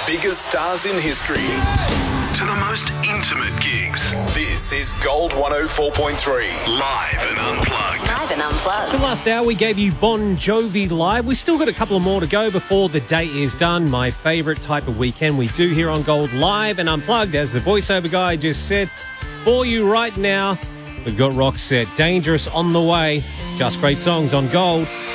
biggest stars in history to the most intimate gigs. This is Gold 104.3. Live and unplugged. Live and unplugged. So last hour we gave you Bon Jovi live. We've still got a couple more to go before the day is done. My favourite type of weekend we do here on Gold, live and unplugged. As the voiceover guy just said, for you right now, we've got Roxette, Dangerous on the way. Just great songs on Gold.